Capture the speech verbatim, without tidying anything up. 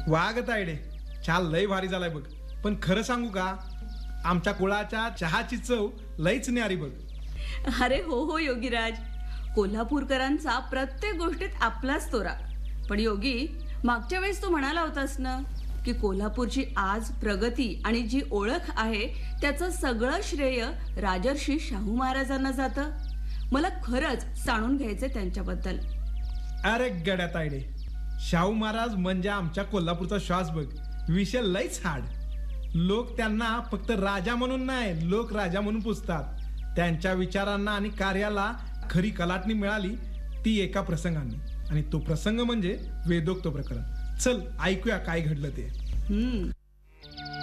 वाग तायडे, चहा लय भारी झालाय बघ. पण खरं सांगू का, आमच्या कुळाच्या चहाची चव लयच न्यारी बघ. अरे हो हो योगीराज, कोल्हापूरकरांचा प्रत्येक गोष्टीत आपलाच तोरा. पण योगी, मागच्या वेळेस तू म्हणाला होतास ना की कोल्हापूरची आज प्रगती आणि जी ओळख आहे त्याचं सगळं श्रेय राजर्षी शाहू महाराजांना जातं. मला खरंच जाणून घ्यायचंय त्यांच्याबद्दल. अरे गड्या तायडे, शाहू महाराज म्हणजे आमच्या कोल्हापूरचा श्वास बघ. विषय लयच हाड. लोक त्यांना फक्त राजा म्हणून नाही, लोक राजा म्हणून पुजतात. त्यांच्या विचारांना आणि कार्याला खरी कलाटणी मिळाली ती एका प्रसंगाने, आणि तो प्रसंग म्हणजे वेदोक्त प्रकरण. चल ऐकूया काय घडलं ते. हम्म